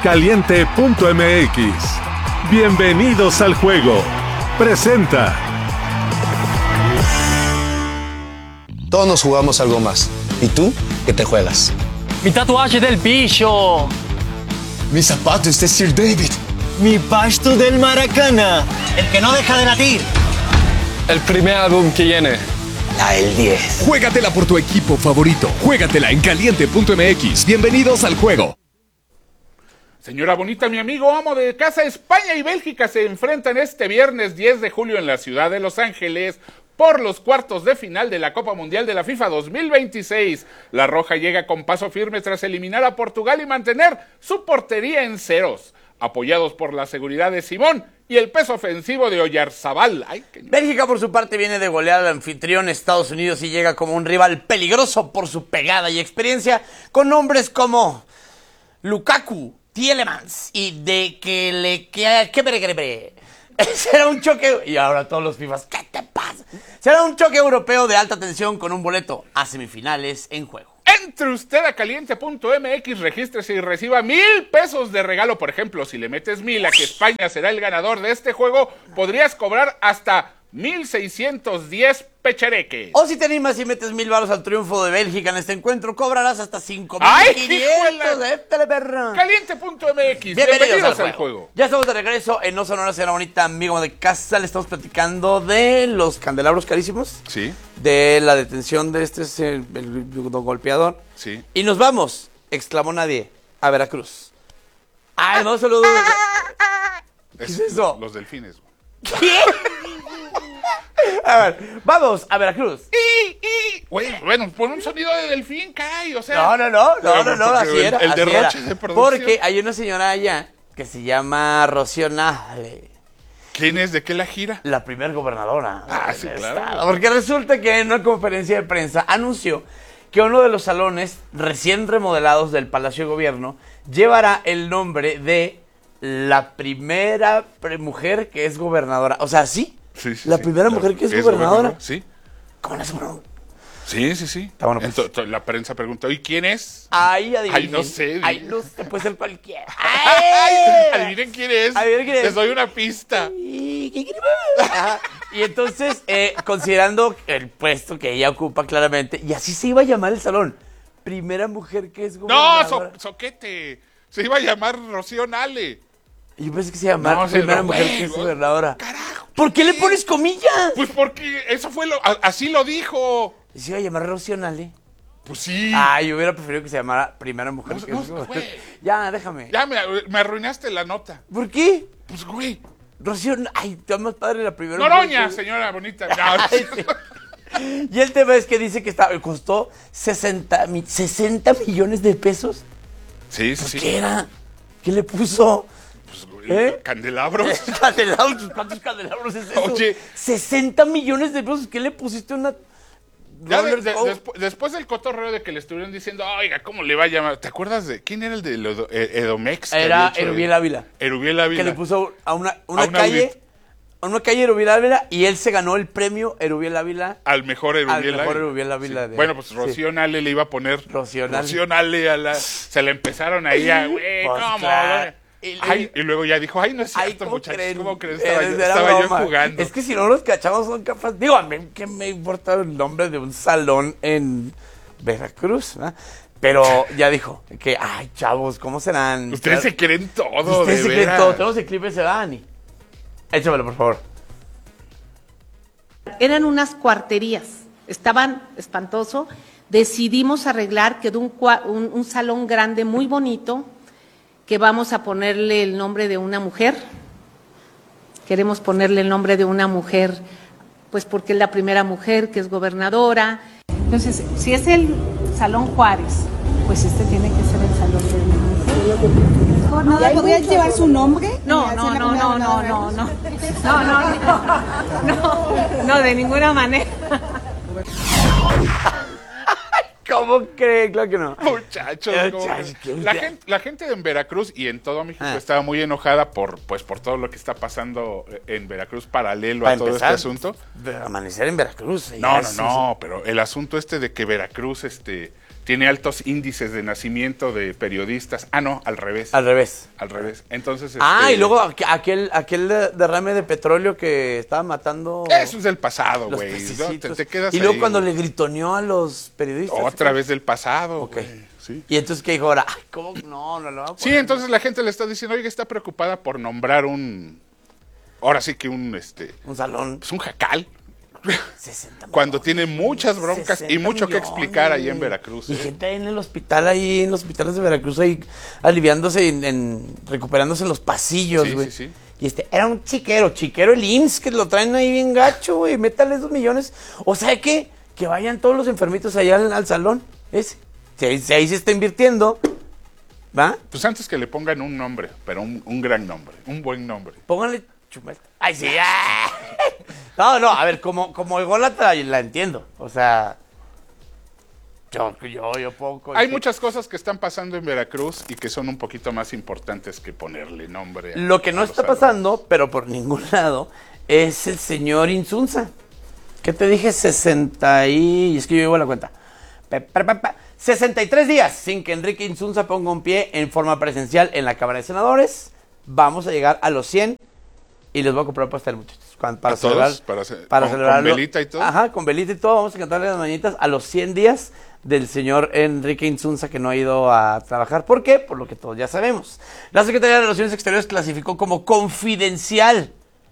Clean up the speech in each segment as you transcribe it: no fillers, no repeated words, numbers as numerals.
Caliente.mx. Bienvenidos al juego. Presenta. Todos nos jugamos algo más. ¿Y tú? ¿Qué te juegas? Mi tatuaje del bicho. Mi zapato es de Sir David. Mi pasto del Maracana. El que no deja de latir. El primer álbum que viene. La del 10. Juégatela por tu equipo favorito. Juégatela en Caliente.mx. Bienvenidos al juego. Señora bonita, mi amigo amo de casa, España y Bélgica se enfrentan este viernes 10 de julio en la ciudad de Los Ángeles por los cuartos de final de la Copa Mundial de la FIFA 2026. La Roja llega con paso firme tras eliminar a Portugal y mantener su portería en ceros, apoyados por la seguridad de Simón y el peso ofensivo de Oyarzabal. Bélgica, por su parte, viene de golear al anfitrión Estados Unidos y llega como un rival peligroso por su pegada y experiencia, con nombres como Lukaku, Tielemans y de que le que será un choque, y ahora todos los FIFAs, ¿qué te pasa? Será un choque europeo de alta tensión con un boleto a semifinales en juego. Entre usted a Caliente.mx, regístrese y reciba 1,000 pesos de regalo. Por ejemplo, si le metes 1,000 a que España será el ganador de este juego, podrías cobrar hasta 1,610 pechereques. O si te animas y metes 1,000 varos al triunfo de Bélgica en este encuentro, cobrarás hasta 5,500. Perra. Caliente.mx, bienvenidos al juego. Ya estamos de regreso en No Sonora, señora bonita, amigo de casa. Le estamos platicando de los candelabros carísimos. Sí. De la detención de el golpeador. Sí. Y nos vamos, exclamó nadie, a Veracruz. Ay, no se lo dudo. ¿Qué es eso? Los delfines. ¿Qué? A ver, vamos a Veracruz. Bueno, pon un sonido de delfín, caray, o sea. No, así era. El derroche de producción. Porque hay una señora allá que se llama Rocío Nale. ¿Quién es? ¿De qué la gira? La primer gobernadora. Sí, claro. Estado. Porque resulta que en una conferencia de prensa anunció que uno de los salones recién remodelados del Palacio de Gobierno llevará el nombre de la primera mujer que es gobernadora. O sea, ¿sí? Sí, la primera mujer que es gobernadora. Sí. ¿Cómo la suena? Sí. Está bueno, pues. Entonces, la prensa preguntó, ¿y quién es? Ay, adivinen. Ay, no sé. Ay, no sé, puede ser cualquiera. Adivinen quién es. Les doy una pista. Ajá. Y entonces, considerando el puesto que ella ocupa claramente, y así se iba a llamar el salón, primera mujer que es gobernadora. No, soquete. Se iba a llamar Rocío Nale. Yo pensé que se llamaba primera mujer que es gobernadora. Carajo. ¿Por qué le pones comillas? Pues porque eso fue así lo dijo. ¿Se iba a llamar Rocío Nale? Pues sí. Yo hubiera preferido que se llamara primera mujer que es gobernadora. Ya, déjame. Ya me arruinaste la nota. ¿Por qué? Pues, güey. Rocío, está más padre la primera Noroña, mujer. señora bonita. Sí. Y el tema es que dice que costó 60 millones de pesos. Sí. ¿Qué era? ¿Qué le puso? ¿Candelabros? ¿Cuántos candelabros es eso? Oye. 60 millones de pesos. ¿Qué le pusiste una... Ya después del cotorreo de que le estuvieron diciendo, oiga, ¿cómo le va a llamar? ¿Te acuerdas de quién era el de Edomex? Era Erubiel Ávila. Erubiel Ávila. Que le puso a una calle Erubiel Ávila, y él se ganó el premio Erubiel Ávila. Al mejor Erubiel Ávila. Sí. Bueno, pues Rocío Nale le iba a poner Rocío Nale se la empezaron ahí a, güey, Pues ¿cómo? claro. Y luego ya dijo, no es cierto, muchachos, ¿cómo creen? Era Estaba yo broma. jugando. Es que si no los cachamos son capaces. Digo, a mí que me importa el nombre de un salón en Veracruz, ¿verdad? Pero ya dijo que, chavos, ¿cómo serán? Ustedes se creen todo, Ustedes se de creen veras. todo. Tenemos el clip ese, Dani. Échamelo, por favor. Eran unas cuarterías, estaban espantoso. Decidimos arreglar, quedó un salón grande muy bonito, que vamos a ponerle el nombre de una mujer. Queremos ponerle el nombre de una mujer, pues porque es la primera mujer que es gobernadora. Entonces, si es el Salón Juárez, pues este tiene que ser el Salón de una mujer. ¿Gobernadora, podrías llevar su nombre? No, de ninguna manera. ¿Cómo cree? Claro que no. Muchachos, la gente en Veracruz y en todo México estaba muy enojada por todo lo que está pasando en Veracruz paralelo a todo este asunto. Amanecer en Veracruz. No, pero el asunto de que Veracruz tiene altos índices de nacimiento de periodistas. Ah, no, al revés. Al revés. Al revés. Entonces, Y luego aquel derrame de petróleo que estaba matando... Eso es del pasado, los güey. ¿No? pececitos. Te quedas y luego ahí, cuando güey. le gritoneó a los periodistas. Otra vez del pasado, Ok. güey. Sí. Y entonces, ¿qué dijo ahora? Ay, ¿cómo? No lo va a poner. Sí, entonces la gente le está diciendo, oiga, está preocupada por nombrar ahora sí que Un salón. pues un jacal. 60 Cuando millones, tiene muchas broncas y 60 mucho que explicar ahí en millones. Veracruz. Y gente en el hospital, ahí en los hospitales de Veracruz, ahí aliviándose, recuperándose en los pasillos, Sí, güey. sí, sí. Y era un chiquero el IMSS, que lo traen ahí bien gacho, güey. Métale esos millones. O sea, que vayan todos los enfermitos allá al salón, ese. Si ahí se está invirtiendo, ¿va? Pues antes que le pongan un nombre, pero un gran nombre, un buen nombre. Pónganle Chumel. ¡Ay, sí! ¡Ah! No, a ver, como ególatra la entiendo. O sea, yo poco. Hay muchas cosas que están pasando en Veracruz y que son un poquito más importantes que ponerle nombre. Lo que no está pasando, pero por ningún lado, es el señor Insunza. ¿Qué te dije? 60 y... Es que yo llevo la cuenta. 63 días sin que Enrique Insunza ponga un pie en forma presencial en la Cámara de Senadores. Vamos a llegar a los 100 y les voy a comprar pastel, muchachos. Para ¿A todos? Para ¿Con celebrarlo. velita y todo? Ajá, con velita y todo. Vamos a cantarle las mañanitas a los 100 días del señor Enrique Insunza, que no ha ido a trabajar. ¿Por qué? Por lo que todos ya sabemos. La Secretaría de Relaciones Exteriores clasificó como confidencial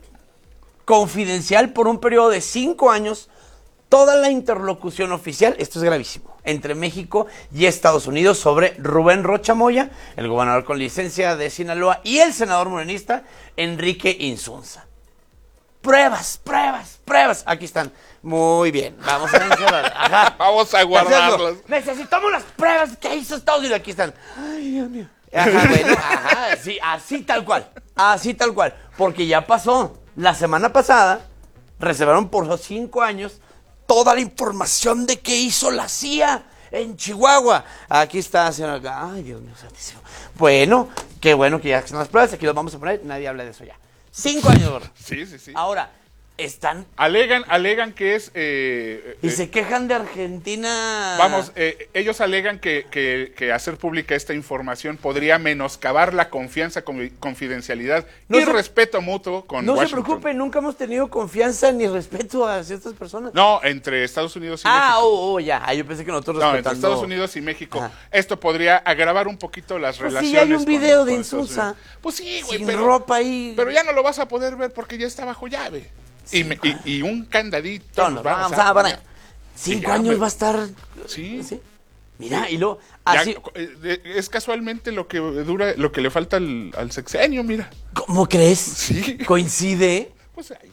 por un periodo de 5 años toda la interlocución oficial, esto es gravísimo, entre México y Estados Unidos sobre Rubén Rocha Moya, el gobernador con licencia de Sinaloa, y el senador morenista Enrique Insunza. Pruebas. Aquí están. Muy bien. Vamos a mencionar. Ajá. Vamos a guardarlas. Necesitamos las pruebas que hizo Estados Unidos. Aquí están. Ay, Dios mío. Ajá, bueno, ajá. Sí, así tal cual. Porque ya pasó. La semana pasada reservaron por los 5 años toda la información de qué hizo la CIA en Chihuahua. Aquí está, señor. Ay, Dios mío, santísimo. Bueno, qué bueno que ya están las pruebas. Aquí los vamos a poner. Nadie habla de eso ya. 5 años, gordo. Sí. Ahora, están... Alegan que es... y se quejan de Argentina... Vamos, ellos alegan que hacer pública esta información podría menoscabar la confianza, confidencialidad y respeto mutuo con Washington. No se preocupe, nunca hemos tenido confianza ni respeto a ciertas personas. No, entre Estados Unidos y México. Ya. Yo pensé que nosotros No, respetando... entre Estados Unidos y México. Ajá. Esto podría agravar un poquito las relaciones. Sí, hay un video de Estados Insunza. Unidos. Pues sí, güey, sin pero... ropa ahí. Pero ya no lo vas a poder ver porque ya está bajo llave. Y un candadito. No, vamos a poner. 5 años va a estar... Sí. Mira, y luego... Ya, Así... es casualmente lo que le falta al sexenio, mira. ¿Cómo crees? Sí. ¿Coincide? Pues ahí.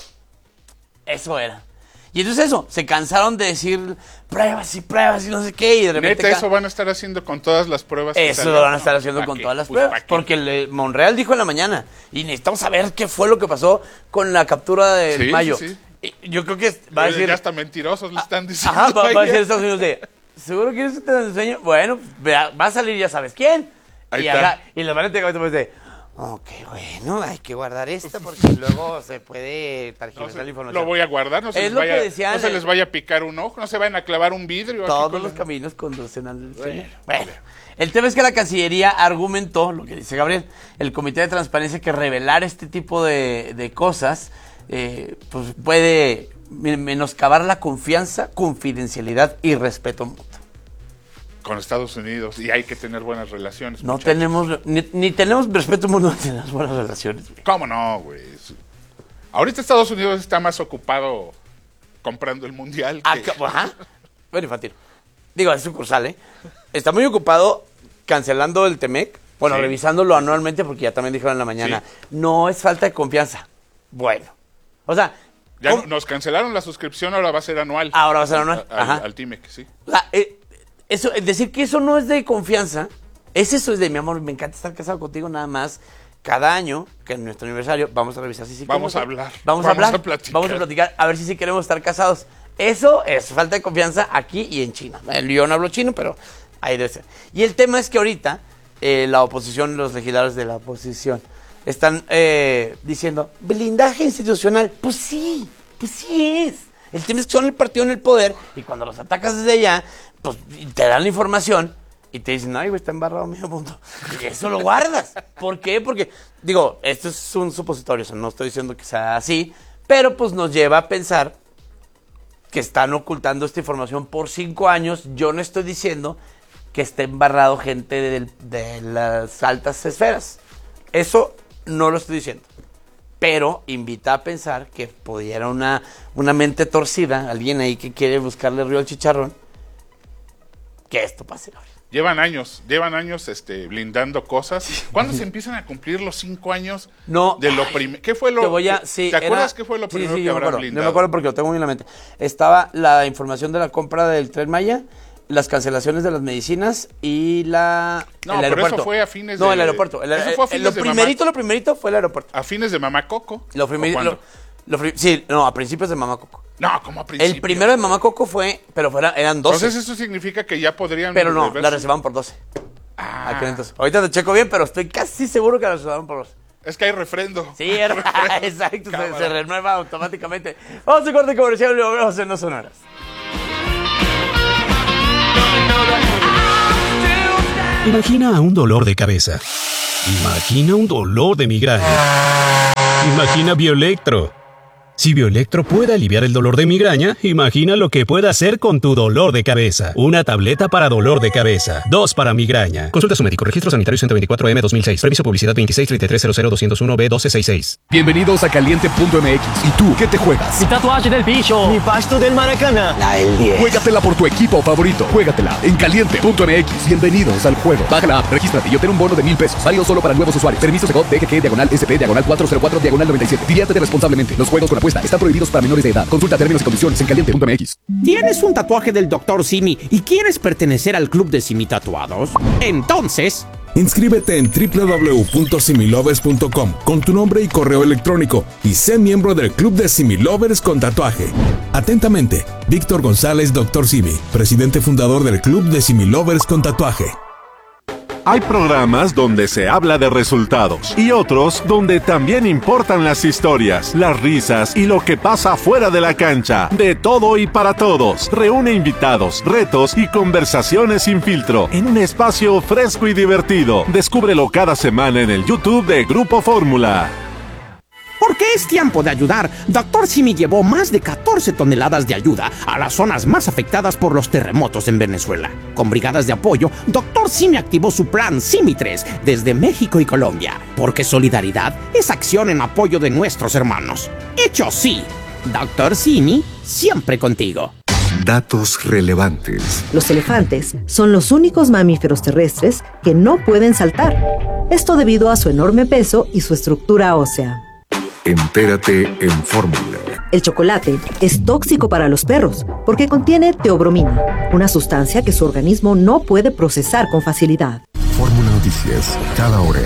Eso era. Y entonces se cansaron de decir pruebas y no sé qué, y de repente... Neta, eso van a estar haciendo con todas las pruebas. Eso lo van a estar haciendo con todas las pruebas. Porque Monreal dijo en la mañana, y necesitamos saber qué fue lo que pasó con la captura del Mayo. Sí. Yo creo que va a decir... Ya hasta mentirosos le están diciendo. Ajá, va a decir Estados Unidos ¿seguro quieres que te enseñe? Bueno, va a salir ya sabes quién. Ahí está. Y la maneta de... Ok, bueno, hay que guardar esta porque luego se puede targiversar la información. Lo voy a guardar, no se les vaya a picar un ojo, no se vayan a clavar un vidrio. Todos los caminos conducen al Señor. Bueno, el tema es que la Cancillería argumentó, lo que dice Gabriel, el Comité de Transparencia, que revelar este tipo de cosas pues puede menoscabar la confianza, confidencialidad y respeto mutuo. Con Estados Unidos, y hay que tener buenas relaciones. No muchachos. tenemos, ni tenemos respeto mutuo, ni tenemos buenas relaciones. Güey. ¿Cómo no, güey? Ahorita Estados Unidos está más ocupado comprando el mundial. Ajá. Bueno, infantil. Digo, es sucursal, ¿eh? Está muy ocupado cancelando el Temec. Bueno, revisándolo anualmente, porque ya también dijeron en la mañana. Sí. No es falta de confianza. Bueno. O sea... Ya nos cancelaron la suscripción, ahora va a ser anual. Ahora va a ser anual. Al Timec, sí. O sea, eso, decir que eso no es de confianza, eso es de, mi amor, me encanta estar casado contigo, nada más. Cada año, que en nuestro aniversario, vamos a revisar si sí vamos a hablar. Vamos a platicar, a ver si sí queremos estar casados. Eso es falta de confianza aquí y en China. Yo no hablo chino, pero ahí debe ser. Y el tema es que ahorita la oposición, los legisladores de la oposición, están diciendo, blindaje institucional. Pues sí es. El tema es que son el partido en el poder y cuando los atacas desde allá, pues te dan la información y te dicen, ay, güey, está embarrado medio mundo. Y eso lo guardas. ¿Por qué? Porque, digo, esto es un supositorio, o sea, no estoy diciendo que sea así, pero pues nos lleva a pensar que están ocultando esta información por 5 años. Yo no estoy diciendo que esté embarrado gente de las altas esferas. Eso no lo estoy diciendo. Pero invita a pensar que pudiera una mente torcida, alguien ahí que quiere buscarle río al chicharrón, que esto pase ahora. Llevan años blindando cosas. ¿Cuándo se empiezan a cumplir los 5 años de lo primero? ¿Qué fue lo ¿Te acuerdas qué fue lo primero que habrán blindado? No me acuerdo porque lo tengo muy en la mente. Estaba la información de la compra del Tren Maya, las cancelaciones de las medicinas y el aeropuerto. Eso fue a fines el aeropuerto. Eso fue a fines lo primerito fue el aeropuerto. ¿A fines de Mamá Coco? A principios de Mamá Coco. No, como a principios. El primero de Mamá Coco eran 12. Entonces eso significa que ya podrían... Pero no, la reservaron por 12. Entonces, ahorita te checo bien, pero estoy casi seguro que la reservaron por 12. Es que hay refrendo. Sí, exacto, se renueva automáticamente. Vamos a corte comercial y volvemos en 2 horas. Imagina un dolor de cabeza. Imagina un dolor de migraña. Imagina Bioelectro. Si Bioelectro puede aliviar el dolor de migraña, imagina lo que puede hacer con tu dolor de cabeza. Una tableta para dolor de cabeza. 2 para migraña. Consulta a su médico. Registro sanitario 124M 2006. Permiso publicidad 2633000201B1266. Bienvenidos a Caliente.mx. ¿Y tú qué te juegas? Mi tatuaje del bicho. Mi pasto del Maracaná. La del 10. Juégatela por tu equipo favorito. Juégatela en Caliente.mx. Bienvenidos al juego. Baja la app, regístrate y obtén un bono de $1,000. Válido solo para nuevos usuarios. Permiso Segov DGG/SP/404/97. Diviértete responsablemente. Los juegos con están prohibidos para menores de edad. Consulta términos y condiciones en Caliente.mx. ¿Tienes un tatuaje del Dr. Simi y quieres pertenecer al club de Simi Tatuados? Entonces... inscríbete en www.similovers.com con tu nombre y correo electrónico y sé miembro del club de Similovers con tatuaje. Atentamente, Víctor González, Dr. Simi, presidente fundador del club de Similovers con tatuaje. Hay programas donde se habla de resultados y otros donde también importan las historias, las risas y lo que pasa fuera de la cancha. De todo y para todos. Reúne invitados, retos y conversaciones sin filtro en un espacio fresco y divertido. Descúbrelo cada semana en el YouTube de Grupo Fórmula. Porque es tiempo de ayudar. Dr. Simi llevó más de 14 toneladas de ayuda a las zonas más afectadas por los terremotos en Venezuela. Con brigadas de apoyo, Dr. Simi activó su plan Simi 3 desde México y Colombia. Porque solidaridad es acción en apoyo de nuestros hermanos. Hecho sí, Dr. Simi siempre contigo. Datos relevantes. Los elefantes son los únicos mamíferos terrestres que no pueden saltar. Esto debido a su enorme peso y su estructura ósea. Entérate en Fórmula. El chocolate es tóxico para los perros porque contiene teobromina, una sustancia que su organismo no puede procesar con facilidad. Fórmula Noticias, cada hora.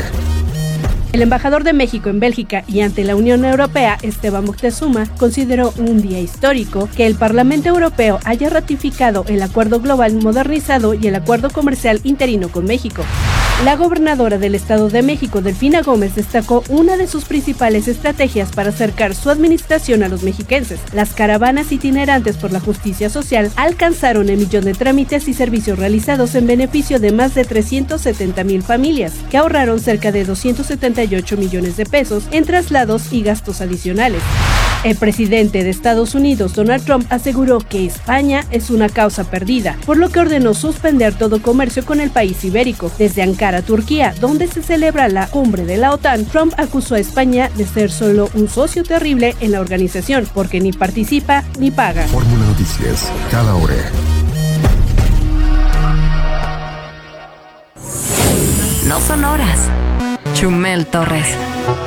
El embajador de México en Bélgica y ante la Unión Europea, Esteban Moctezuma, consideró un día histórico que el Parlamento Europeo haya ratificado el Acuerdo Global Modernizado y el Acuerdo Comercial Interino con México. La gobernadora del Estado de México, Delfina Gómez, destacó una de sus principales estrategias para acercar su administración a los mexiquenses. Las caravanas itinerantes por la justicia social alcanzaron el 1 millón de trámites y servicios realizados en beneficio de más de 370,000 familias, que ahorraron cerca de 278 millones de pesos en traslados y gastos adicionales. El presidente de Estados Unidos, Donald Trump, aseguró que España es una causa perdida, por lo que ordenó suspender todo comercio con el país ibérico. Desde Ankara, Turquía, donde se celebra la cumbre de la OTAN, Trump acusó a España de ser solo un socio terrible en la organización, porque ni participa ni paga. Fórmula Noticias, cada hora. No son horas. Chumel Torres.